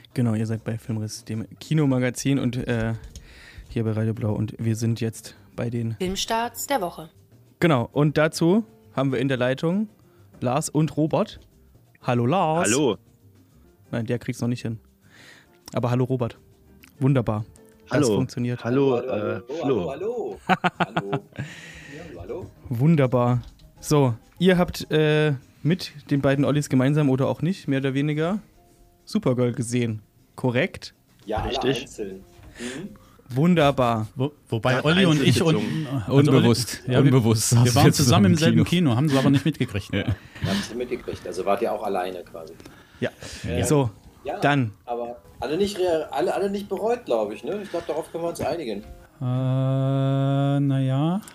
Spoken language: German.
Genau, ihr seid bei Filmriss, dem Kinomagazin und hier bei Radio Blau und wir sind jetzt bei den Filmstarts der Woche. Genau, und dazu haben wir in der Leitung Lars und Robert. Hallo Lars. Hallo. Nein, der kriegt's noch nicht hin. Aber hallo Robert. Wunderbar. Hallo. Das funktioniert. Hallo, Hallo. Flo. Hallo. Hallo. Wunderbar. So, ihr habt mit den beiden Ollis gemeinsam oder auch nicht, mehr oder weniger, Supergirl gesehen. Korrekt? Ja, alle Richtig. einzeln. Wunderbar. Wobei Ja, Olli und ich Einzelsitzung. Unbewusst. Ja, Unbewusst. wir waren zusammen im selben Kino, haben es aber nicht mitgekriegt. Ja. Habt ihr mitgekriegt. Also wart ihr auch alleine quasi. Ja. So, Ja, dann. aber alle nicht bereut, glaube ich. Ne? Ich glaube, darauf können wir uns einigen. Naja.